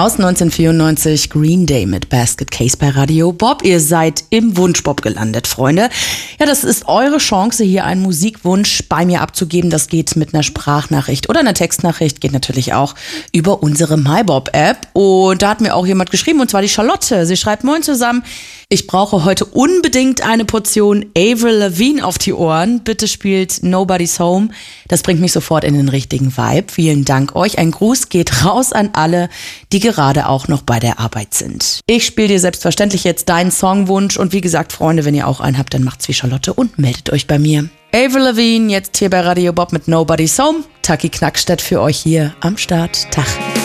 Aus 1994 Green Day mit Basket Case bei Radio Bob. Ihr seid im Wunschbob gelandet, Freunde. Ja, das ist eure Chance, hier einen Musikwunsch bei mir abzugeben. Das geht mit einer Sprachnachricht oder einer Textnachricht. Geht natürlich auch über unsere MyBob-App. Und da hat mir auch jemand geschrieben, und zwar die Charlotte. Sie schreibt: Moin zusammen. Ich brauche heute unbedingt eine Portion Avril Lavigne auf die Ohren. Bitte spielt Nobody's Home. Das bringt mich sofort in den richtigen Vibe. Vielen Dank euch. Ein Gruß geht raus an alle, die gerade auch noch bei der Arbeit sind. Ich spiele dir selbstverständlich jetzt deinen Songwunsch. Und wie gesagt, Freunde, wenn ihr auch einen habt, dann macht's wie Charlotte und meldet euch bei mir. Avril Lavigne jetzt hier bei Radio Bob mit Nobody's Home. Taki Knackstedt für euch hier am Start. Tag.